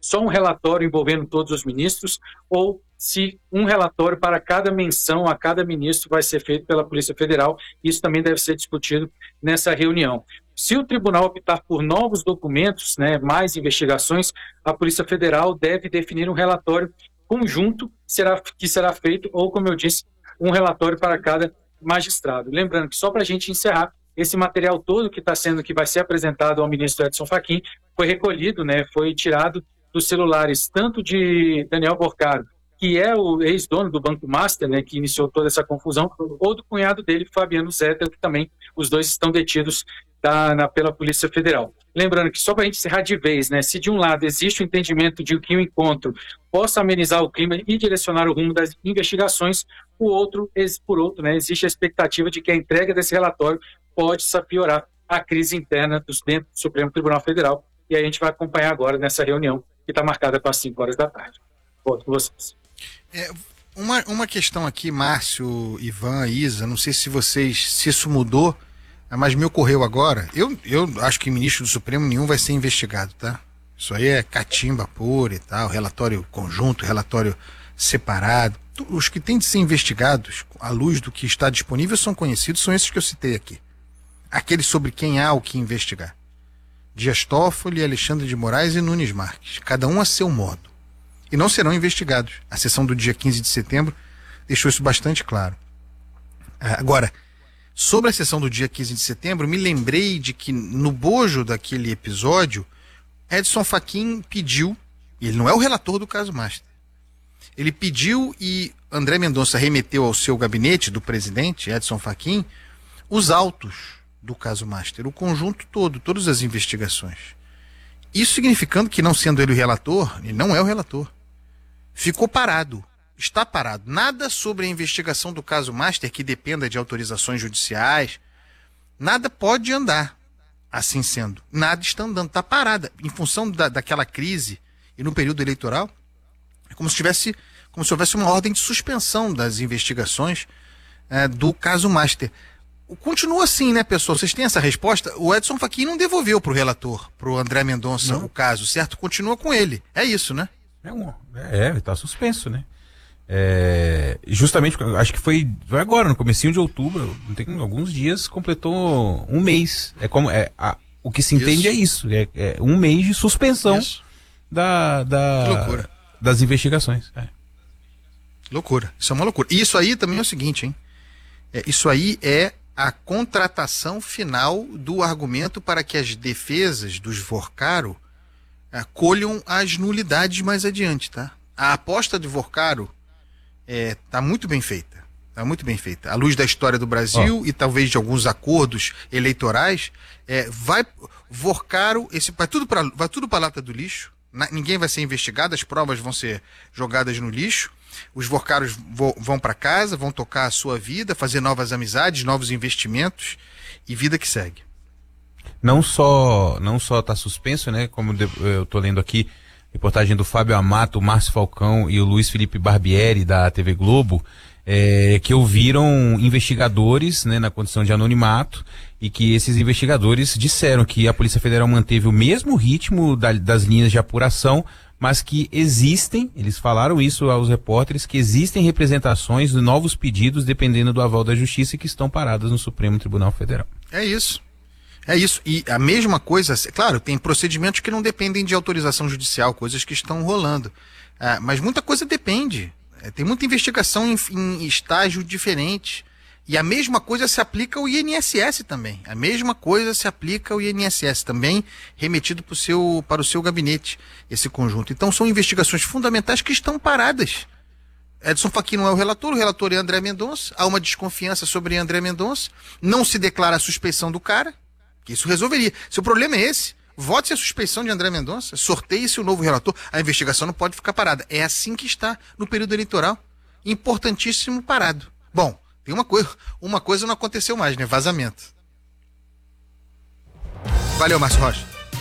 só um relatório envolvendo todos os ministros, ou se um relatório para cada menção a cada ministro vai ser feito pela Polícia Federal. Isso também deve ser discutido nessa reunião. Se o tribunal optar por novos documentos, né, mais investigações, a Polícia Federal deve definir um relatório conjunto que será feito, ou, como eu disse, um relatório para cada magistrado. Lembrando que, só para a gente encerrar, esse material todo que vai ser apresentado ao ministro Edson Fachin foi recolhido, né, foi tirado dos celulares tanto de Daniel Porcaro, que é o ex-dono do Banco Master, né, que iniciou toda essa confusão, ou do cunhado dele, Fabiano Zettel, que também os dois estão detidos pela Polícia Federal. Lembrando que, só para a gente encerrar de vez, né, se de um lado existe o entendimento de que o encontro possa amenizar o clima e direcionar o rumo das investigações, por outro, né, existe a expectativa de que a entrega desse relatório pode piorar a crise interna dentro do Supremo Tribunal Federal, e aí a gente vai acompanhar agora nessa reunião que está marcada para as 5 horas da tarde. Volto com vocês. Uma questão aqui, Márcio, Ivan, Isa, não sei se isso mudou, mas me ocorreu agora. Eu acho que ministro do Supremo nenhum vai ser investigado, tá? Isso aí é catimba pura e tal, relatório conjunto, relatório separado. Os que têm de ser investigados, à luz do que está disponível, são conhecidos, são esses que eu citei aqui. Aqueles sobre quem há o que investigar. Dias Toffoli, Alexandre de Moraes e Nunes Marques, cada um a seu modo. E não serão investigados. A sessão do dia 15 de setembro deixou isso bastante claro. Agora, sobre a sessão do dia 15 de setembro, me lembrei de que no bojo daquele episódio, Edson Fachin pediu, e ele não é o relator do caso Master, ele pediu e André Mendonça remeteu ao seu gabinete do presidente, Edson Fachin, os autos do caso Master, o conjunto todo, todas as investigações. Isso significando que, não sendo ele o relator, ele não é o relator. Ficou parado, está parado. Nada sobre a investigação do caso Master que dependa de autorizações judiciais, nada pode andar, assim sendo. Nada está andando, está parada. Em função daquela crise e no período eleitoral, é como se houvesse uma ordem de suspensão das investigações do caso Master. Continua assim, né, pessoal? Vocês têm essa resposta? O Edson Fachin não devolveu para o relator, para o André Mendonça, o caso, certo? Continua com ele. É isso, né? Está suspenso, né? Justamente, acho que foi agora, no comecinho de outubro, tem alguns dias, completou um mês. O que se entende isso. É um mês de suspensão das investigações. Loucura. Isso é uma loucura. E isso aí também é o seguinte, hein? Isso aí é a contratação final do argumento para que as defesas dos Vorcaro colham as nulidades mais adiante, tá? A aposta de Vorcaro está muito bem feita. Está muito bem feita. À luz da história do Brasil e talvez de alguns acordos eleitorais, Vorcaro, vai tudo para a lata do lixo. Ninguém vai ser investigado, as provas vão ser jogadas no lixo. Os Vorcaros vão para casa, vão tocar a sua vida, fazer novas amizades, novos investimentos e vida que segue. Não só está suspenso, né? Como eu estou lendo aqui, reportagem do Fábio Amato, Márcio Falcão e o Luiz Felipe Barbieri da TV Globo, que ouviram investigadores, né, na condição de anonimato, e que esses investigadores disseram que a Polícia Federal manteve o mesmo ritmo das linhas de apuração, mas que existem, eles falaram isso aos repórteres, que existem representações de novos pedidos dependendo do aval da Justiça e que estão paradas no Supremo Tribunal Federal. É isso. E a mesma coisa, claro, tem procedimentos que não dependem de autorização judicial, coisas que estão rolando. Mas muita coisa depende. Tem muita investigação em estágio diferente. E a mesma coisa se aplica ao INSS também. A mesma coisa se aplica ao INSS também, remetido para o seu gabinete, esse conjunto. Então são investigações fundamentais que estão paradas. Edson Fachin não é o relator é André Mendonça. Há uma desconfiança sobre André Mendonça. Não se declara a suspeição do cara, que isso resolveria. Se o problema é esse, vote a suspeição de André Mendonça, sorteie-se o novo relator. A investigação não pode ficar parada. É assim que está no período eleitoral. Importantíssimo parado. Bom, tem uma coisa não aconteceu mais, né? Vazamento. Valeu, Márcio Rocha.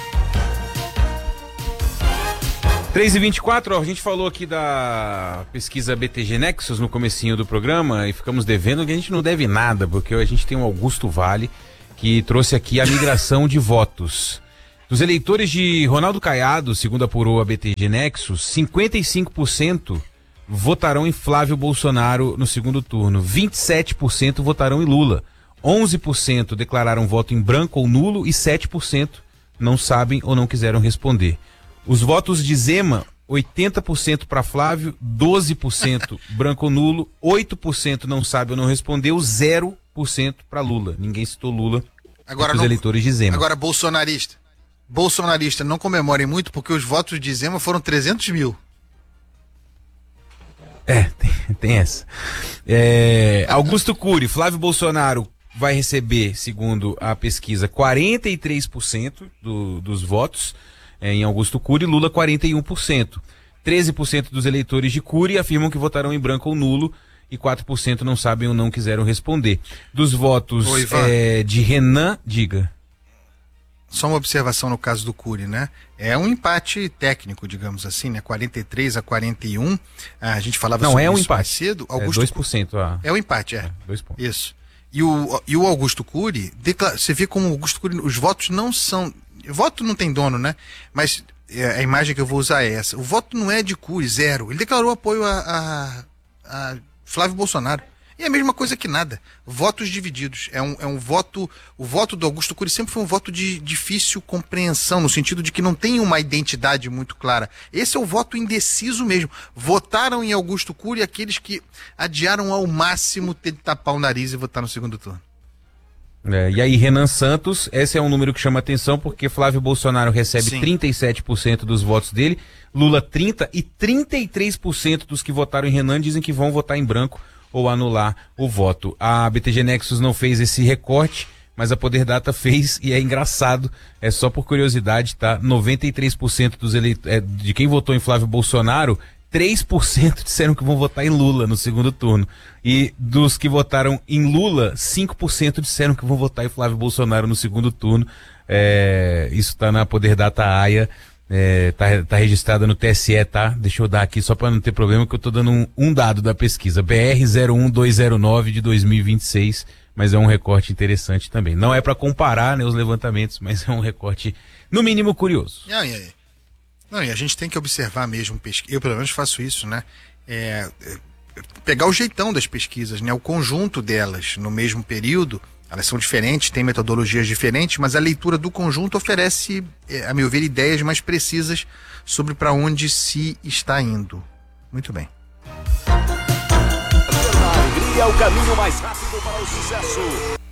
3h24, a gente falou aqui da pesquisa BTG Nexus no comecinho do programa e ficamos devendo, que a gente não deve nada, porque a gente tem o Augusto Vale, que trouxe aqui a migração de votos. Dos eleitores de Ronaldo Caiado, segundo apurou a BTG Nexus, 55% votarão em Flávio Bolsonaro no segundo turno, 27% votarão em Lula, 11% declararam voto em branco ou nulo e 7% não sabem ou não quiseram responder. Os votos de Zema, 80% para Flávio, 12% branco ou nulo, 8% não sabe ou não respondeu, 0% para Lula. Ninguém citou Lula agora os eleitores de Zema. Agora, bolsonarista, não comemorem muito porque os votos de Zema foram 300 mil. Tem essa. Augusto Cury, Flávio Bolsonaro vai receber, segundo a pesquisa, 43% dos votos em Augusto Cury, Lula 41%. 13% dos eleitores de Cury afirmam que votarão em branco ou nulo e 4% não sabem ou não quiseram responder. Dos votos de Renan, diga. Só uma observação no caso do Cury, né? É um empate técnico, digamos assim, né? 43-41. A gente falava não, sobre é um isso empate. mais cedo. Augusto 2%. É um empate, 2 pontos. Isso. E o Augusto Cury, você vê como o Augusto Cury, os votos não são... Voto não tem dono, né? Mas a imagem que eu vou usar é essa. O voto não é de Cury, 0. Ele declarou apoio a Flávio Bolsonaro. E é a mesma coisa que nada. Votos divididos. É um voto... O voto do Augusto Cury sempre foi um voto de difícil compreensão, no sentido de que não tem uma identidade muito clara. Esse é o voto indeciso mesmo. Votaram em Augusto Cury aqueles que adiaram ao máximo ter de tapar o nariz e votar no segundo turno. E aí, Renan Santos, esse é um número que chama atenção, porque Flávio Bolsonaro recebe 37% dos votos dele, Lula 30% e 33% dos que votaram em Renan dizem que vão votar em branco ou anular o voto. A BTG Nexus não fez esse recorte, mas a Poder Data fez e é engraçado, é só por curiosidade, tá? 93% de quem votou em Flávio Bolsonaro, 3% disseram que vão votar em Lula no segundo turno. E dos que votaram em Lula, 5% disseram que vão votar em Flávio Bolsonaro no segundo turno. Isso está na Poder Data AIA, tá registrada no TSE, tá? Deixa eu dar aqui só para não ter problema, que eu tô dando um dado da pesquisa. BR 01209 de 2026, mas é um recorte interessante também. Não é para comparar, né, os levantamentos, mas é um recorte, no mínimo, curioso. Não, e a gente tem que observar mesmo, eu pelo menos faço isso, né? Pegar o jeitão das pesquisas, né? O conjunto delas no mesmo período, elas são diferentes, têm metodologias diferentes, mas a leitura do conjunto oferece, a meu ver, ideias mais precisas sobre para onde se está indo. Muito bem. A alegria é o caminho mais rápido para o sucesso.